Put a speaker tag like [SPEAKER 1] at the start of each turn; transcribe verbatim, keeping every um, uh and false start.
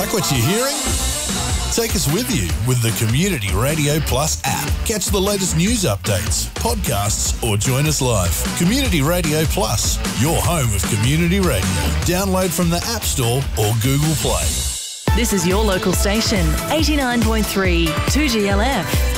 [SPEAKER 1] Like what you're hearing? Take us with you with the Community Radio Plus app. Catch the latest news updates, podcasts, or join us live. Community Radio Plus, your home of community radio. Download from the App Store or Google Play.
[SPEAKER 2] This is your local station, eighty-nine point three two G L F.